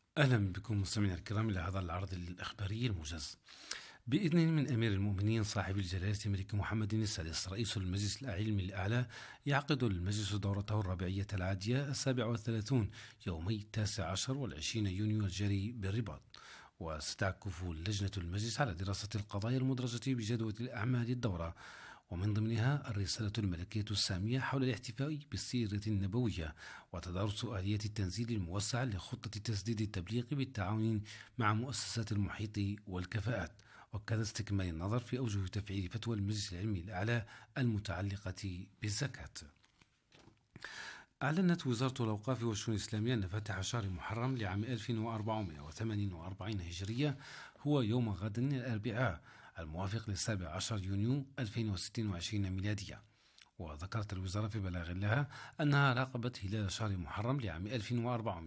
أهلا بكم مستمعينا الكرام إلى هذا العرض الإخباري الموجز. بإذن من أمير المؤمنين صاحب الجلالة الملك محمد السادس رئيس المجلس العلمي الأعلى، يعقد المجلس دورته الربيعية العادية 37 يومي 19 و20 يونيو الجاري بالرباط. وستعكف لجنة المجلس على دراسة القضايا المدرجة بجدول أعمال الدورة، ومن ضمنها الرسالة الملكية السامية حول الاحتفاء بالسيرة النبوية، وتدارس آلية التنزيل الموسع لخطة تسديد التبليغ بالتعاون مع مؤسسات المحيط والكفاءات، وكذا استكمال النظر في أوجه تفعيل فتوى المجلس العلمي الأعلى المتعلقة بالزكاة. أعلنت وزارة الأوقاف والشؤون الإسلامية أن فاتح شهر محرم لعام 1448 هجرية هو يوم غد الأربعاء الموافق ل17 يونيو 2026 ميلادية. وذكرت الوزارة في بلاغ لها أنها راقبت هلال شهر محرم لعام